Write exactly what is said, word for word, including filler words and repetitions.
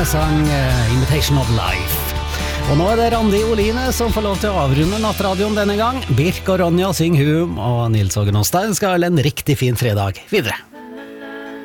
sang uh, Imitation of Life. Og nå er det Randi Oline som får lov til å avrunde nattradioen denne gang. Birk og Ronja synger hum, og Nils Åge Nåstein skal ha en riktig fin fredag videre.